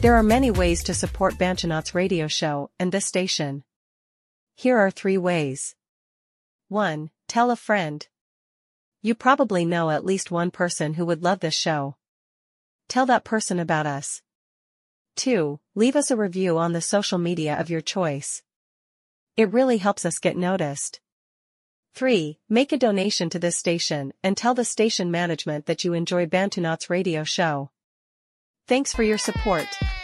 There are many ways to support Bantanauts radio show and this station. Here are 3 ways. 1. Tell a friend. You probably know at least one person who would love this show. Tell that person about us. 2. Leave us a review on the social media of your choice. It really helps us get noticed. 3. Make a donation to this station and tell the station management that you enjoy Bantanauts radio show. Thanks for your support.